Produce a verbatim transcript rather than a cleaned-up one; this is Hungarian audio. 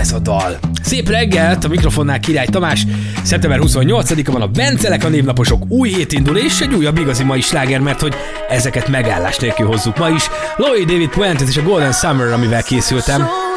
ez a dal. Szép reggelt, a mikrofonnál Király Tamás. szeptember huszonnyolcadika van, a Bencelek, a névnaposok új hét indul, és egy újabb igazi mai sláger, mert hogy ezeket megállás nélkül hozzuk ma is. Louis David Puentes és a Golden Summer, amivel készültem.